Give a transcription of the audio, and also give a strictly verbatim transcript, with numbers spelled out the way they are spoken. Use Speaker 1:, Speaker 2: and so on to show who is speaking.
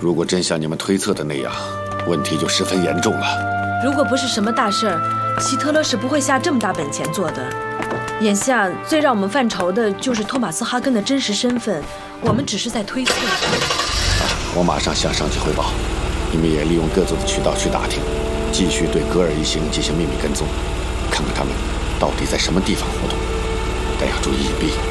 Speaker 1: 如果真像你们推测的那样，问题就十分严重了。
Speaker 2: 如果不是什么大事儿，希特勒是不会下这么大本钱做的。眼下最让我们犯愁的就是托马斯·哈根的真实身份，我们只是在推测。
Speaker 1: 我马上向上级汇报，你们也利用各自的渠道去打听，继续对格尔一行进行秘密跟踪，看看他们到底在什么地方活动，但要注意隐蔽。